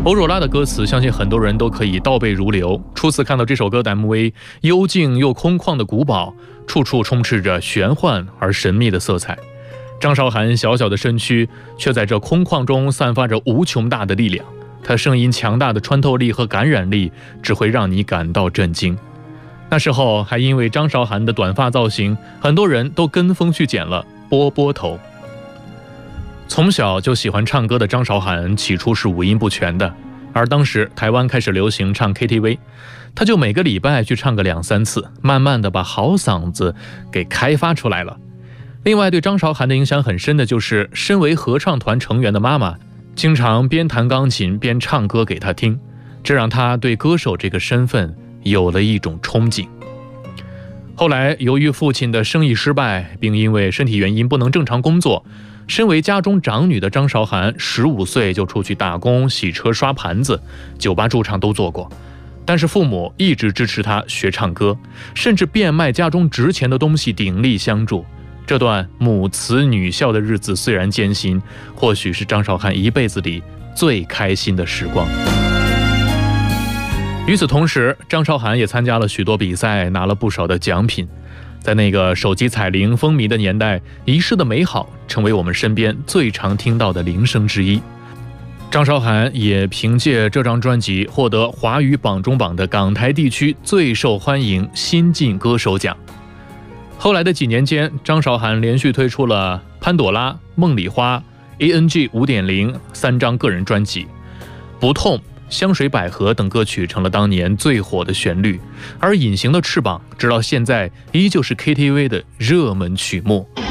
欧若拉的歌词，相信很多人都可以倒背如流。初次看到这首歌的 MV， 幽静又空旷的古堡，处处充斥着玄幻而神秘的色彩。张韶涵小小的身躯，却在这空旷中散发着无穷大的力量。她声音强大的穿透力和感染力，只会让你感到震惊。那时候还因为张韶涵的短发造型，很多人都跟风去剪了波波头。从小就喜欢唱歌的张韶涵，起初是五音不全的，而当时台湾开始流行唱 KTV， 她就每个礼拜去唱个2、3次，慢慢的把好嗓子给开发出来了。另外对张韶涵的影响很深的就是身为合唱团成员的妈妈，经常边弹钢琴边唱歌给她听，这让她对歌手这个身份有了一种憧憬。后来由于父亲的生意失败，并因为身体原因不能正常工作，身为家中长女的张韶涵15岁就出去打工、洗车、刷盘子、酒吧驻唱都做过。但是父母一直支持她学唱歌，甚至变卖家中值钱的东西鼎力相助。这段母慈女孝的日子虽然艰辛，或许是张韶涵一辈子里最开心的时光。与此同时，张韶涵也参加了许多比赛，拿了不少的奖品。在那个手机彩铃风靡的年代，遗失的美好成为我们身边最常听到的铃声之一。张韶涵也凭借这张专辑获得华语榜中榜的港台地区最受欢迎新晋歌手奖。后来的几年间，张韶涵连续推出了《潘朵拉》、《梦里花》、ANG 5.0 3张个人专辑，《不痛》、《香水百合》等歌曲成了当年最火的旋律，而《隐形的翅膀》直到现在依旧是 KTV 的热门曲目。